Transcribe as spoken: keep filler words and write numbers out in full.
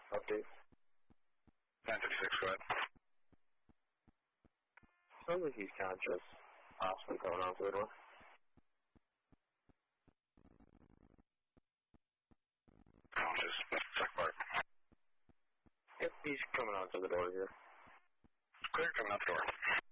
Update. nine fifty-six, go ahead. Sounds like he's conscious. Possibly coming onto the door. Conscious. Check part. Yep, he's coming onto the door here. Clear, coming out the door.